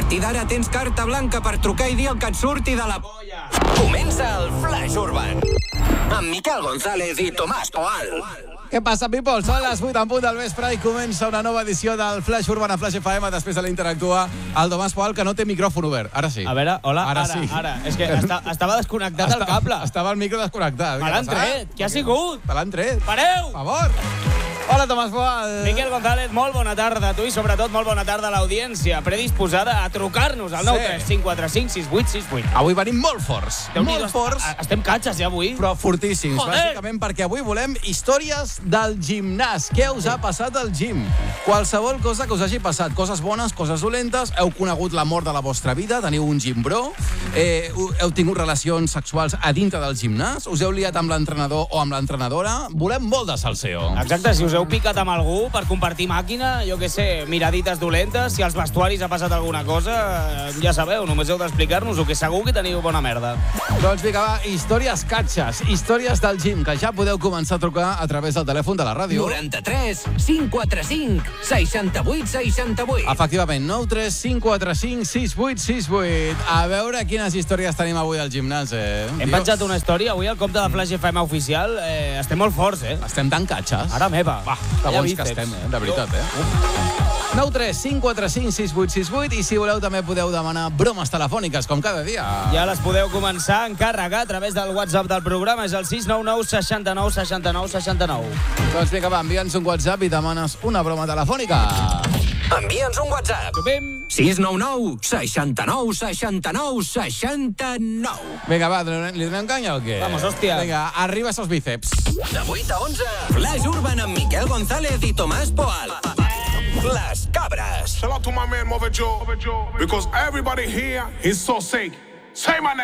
I d'ara tens carta blanca per trucar i dir el que et surti de la polla. Comença el Flash Urban amb Miquel González i Tomàs Poal. Què passa, people? Són les 8 en punt del vespre i comença una nova edició del Flash Urban a Flash FM després de l'interactuar el Tomàs Poal, que no té micròfon obert. Ara sí. A veure, hola, ara sí. Ara. És que estava desconnectat el cable. Estava el micro desconnectat. Me l'han tret. Què ha sigut? Te l'han tret. Pareu! Per favor. Hola, Tomàs Poal. Miquel González, molt bona tarda a tu i sobretot molt bona tarda a l'audiència, predisposada a trucar-nos al 935456868. Avui venim molt forts. Molt forts. Estem catxes, ja, avui. Però fortíssims. Joder. Bàsicament perquè avui volem històries del gimnàs. Què us ha passat al gym? Qualsevol cosa que us hagi passat. Coses bones, coses dolentes. Heu conegut l'amor de la vostra vida. Teniu un gimbró. Heu tingut relacions sexuals a dintre del gimnàs. Us heu liat amb l'entrenador o amb l'entrenadora. Volem molt de salseo. Exacte, si us heu picat amb algú per compartir màquina, jo què sé, miradites dolentes, si als vestuaris ha passat alguna cosa, ja sabeu, només heu d'explicar-nos-ho, que segur que teniu bona merda. Doncs vinga, va, històries catxes, històries del gym, que ja podeu començar a trucar a través del telèfon de la ràdio. 93 545 68 68. Efectivament, 9 3 5 4 5 6 8 6 8. A veure quines històries tenim avui al gimnàs, Hem penjat una història, avui al compte de Flash FM oficial, estem molt forts, Estem tan catxes. Ara meva. Va, que bons que estem, de veritat, 9 3 5 4 5 6 8 6 8. I si voleu també podeu demanar bromes telefòniques, com cada dia. Ja les podeu començar a encarregar a través del WhatsApp del programa, és el 699 69 69 69. Doncs vinga, va, envia'ns un WhatsApp i demanes una broma telefònica. Envia'ns un WhatsApp. Topim. 699 69 69 69. Vinga, va, li donem canya o què? Vamos, hòstia. Vinga, arriba esos bíceps. De 8 a 11, Flash Urban amb Miquel González i Tomàs Poal. Les cabres. Shout out to my man Mother Joe, because everybody here is so sick. Say my name.